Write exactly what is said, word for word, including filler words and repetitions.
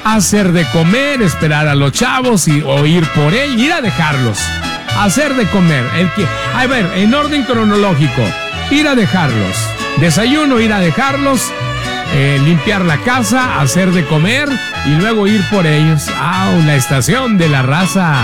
hacer de comer, esperar a los chavos y, o ir por él, ir a dejarlos. Hacer de comer. El que, a ver, en orden cronológico, ir a dejarlos. Desayuno, ir a dejarlos. Eh, limpiar la casa, hacer de comer y luego ir por ellos. ¡Ah! La estación de la raza.